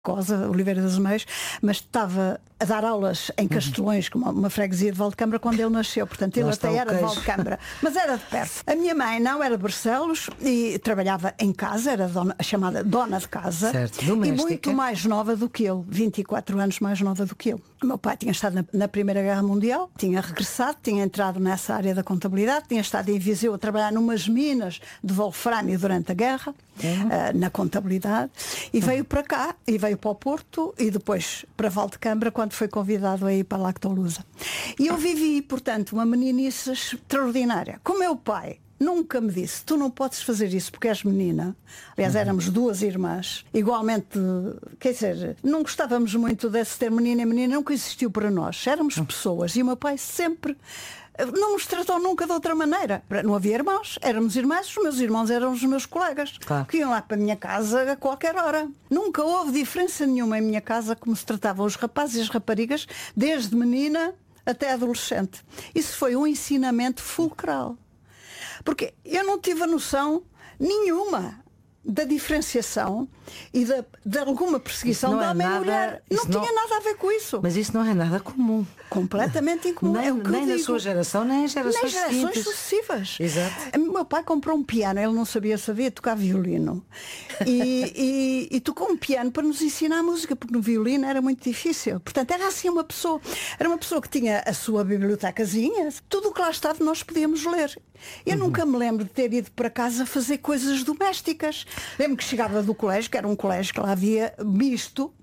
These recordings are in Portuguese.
Cosa, Oliveira das Meias, mas estava a dar aulas em Castelões, uma freguesia de Valdecambra, quando ele nasceu. Portanto, ele até era de Valdecambra, mas era de perto. A minha mãe não era de Barcelos e trabalhava em casa, era a chamada dona de casa, certo, e muito mais nova do que ele, 24 anos mais nova do que eu. O meu pai tinha estado na Primeira Guerra Mundial, tinha regressado, tinha entrado nessa área da contabilidade, tinha estado em Viseu a trabalhar numas minas de wolframio durante a guerra, na contabilidade, e veio para cá, e veio para o Porto, e depois para Valdecambra, quando foi convidado a ir para a Lactolusa. E eu vivi, portanto, uma meninice extraordinária. Com o meu pai, nunca me disse, tu não podes fazer isso porque és menina. Aliás, éramos duas irmãs, igualmente, quer dizer, não gostávamos muito desse ter menina e menina, nunca existiu para nós. Éramos pessoas e o meu pai sempre não nos tratou nunca de outra maneira. Não havia irmãos, éramos irmãs, os meus irmãos eram os meus colegas, que iam lá para a minha casa a qualquer hora. Nunca houve diferença nenhuma em minha casa como se tratavam os rapazes e as raparigas, desde menina até adolescente. Isso foi um ensinamento fulcral. Porque eu não tive a noção nenhuma da diferenciação e de alguma perseguição da mulher. Não tinha nada a ver com isso. Mas isso não é nada comum. Completamente incomum. Nem na sua geração, nem em gerações sucessivas. Exato. O meu pai comprou um piano, ele não sabia tocar violino. E tocou um piano para nos ensinar a música, porque no violino era muito difícil. Portanto, era assim era uma pessoa que tinha a sua bibliotecazinha, tudo o que lá estava nós podíamos ler. Eu nunca me lembro de ter ido para casa fazer coisas domésticas. Lembro que chegava do colégio, que era um colégio que lá havia misto,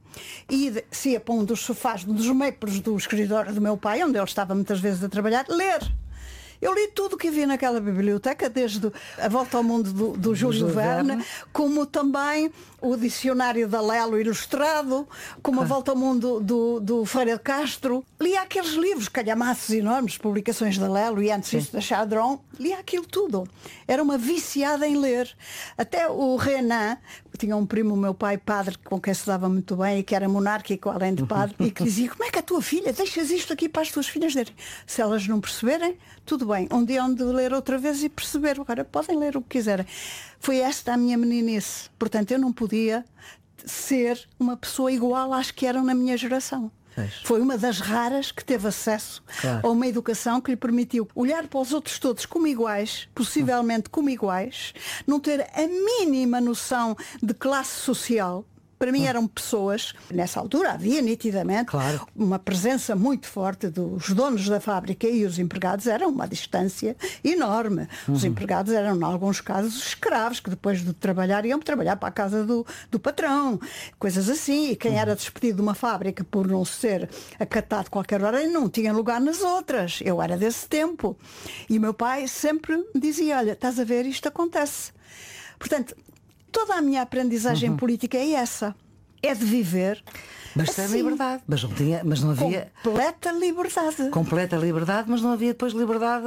e se ia para um dos sofás, dos meios do escritório do meu pai, onde ele estava muitas vezes a trabalhar, ler. Eu li tudo o que havia naquela biblioteca, desde A Volta ao Mundo do Júlio Verne, como também o dicionário da Lelo ilustrado, como A Volta ao Mundo do Ferreira de Castro. Lia aqueles livros, calhamaços enormes, publicações da Lelo e antes isso da Chadron. Lia aquilo tudo. Era uma viciada em ler. Até o Renan, tinha um primo, meu pai, padre, com quem se dava muito bem e que era monárquico, além de padre, e que dizia, como é que a tua filha, deixas isto aqui para as tuas filhas lerem? Se elas não perceberem, tudo bem. Um dia hão de ler outra vez e perceber. Agora podem ler o que quiserem. Foi esta a minha meninice. Portanto, eu não podia ser uma pessoa igual às que eram na minha geração. Foi uma das raras que teve acesso a uma educação que lhe permitiu olhar para os outros todos como iguais, possivelmente como iguais, não ter a mínima noção de classe social. Para mim eram pessoas, nessa altura havia nitidamente uma presença muito forte dos donos da fábrica, e os empregados eram uma distância enorme. Os empregados eram, em alguns casos, escravos, que depois de trabalhar iam trabalhar para a casa do patrão, coisas assim. E quem era despedido de uma fábrica por não ser acatado qualquer hora, não tinha lugar nas outras. Eu era desse tempo. E o meu pai sempre me dizia, olha, estás a ver, isto acontece. Portanto, toda a minha aprendizagem política é essa. É de viver. Mas tem liberdade. Mas não havia. Completa liberdade. Completa liberdade, mas não havia depois liberdade.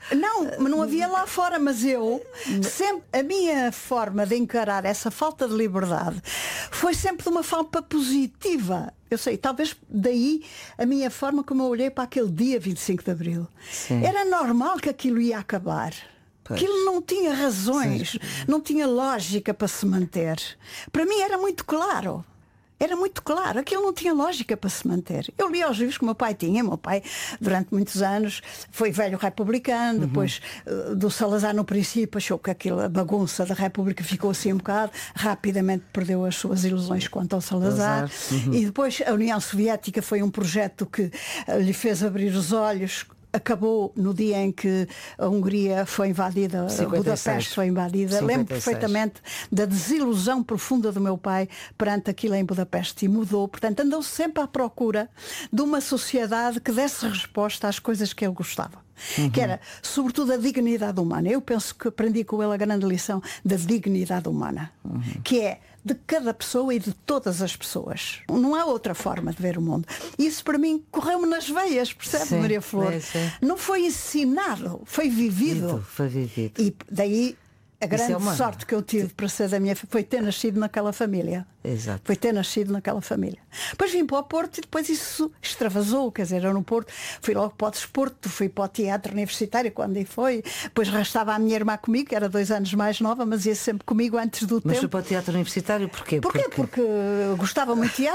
Não havia lá fora, mas eu sempre, a minha forma de encarar essa falta de liberdade foi sempre de uma forma positiva. Eu sei, talvez daí a minha forma como eu olhei para aquele dia 25 de Abril. Sim. Era normal que aquilo ia acabar. Aquilo não tinha razões, não tinha lógica para se manter. Para mim era muito claro. Era muito claro, aquilo não tinha lógica para se manter. Eu li os livros que o meu pai tinha. O meu pai, durante muitos anos, foi velho republicano. Depois do Salazar, no princípio, achou que a bagunça da República ficou assim um bocado. Rapidamente perdeu as suas ilusões quanto ao Salazar. E depois a União Soviética foi um projeto que lhe fez abrir os olhos. Acabou no dia em que a Hungria foi invadida, 56. Budapeste foi invadida. 56. Lembro perfeitamente da desilusão profunda do meu pai perante aquilo em Budapeste, e mudou. Portanto, andou sempre à procura de uma sociedade que desse resposta às coisas que ele gostava. Que era, sobretudo, a dignidade humana. Eu penso que aprendi com ele a grande lição da dignidade humana, que é de cada pessoa e de todas as pessoas. Não há outra forma de ver o mundo. Isso para mim correu-me nas veias, percebe, Maria Flor? Não foi ensinado, foi vivido. Foi vivido. E daí A grande sorte que eu tive para ser da minha foi ter nascido naquela família. Exato. Foi ter nascido naquela família. Depois vim para o Porto e depois isso extravasou. Quer dizer, eu no Porto fui logo para o desporto, fui para o teatro universitário quando aí foi. Depois restava a minha irmã comigo, que era 2 anos mais nova, mas ia sempre comigo antes do tempo. Mas foi para o teatro universitário porquê? Porquê? Porque eu gostava muito de teatro.